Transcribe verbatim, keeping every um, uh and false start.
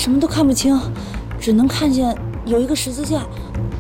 什么都看不清，只能看见有一个十字架，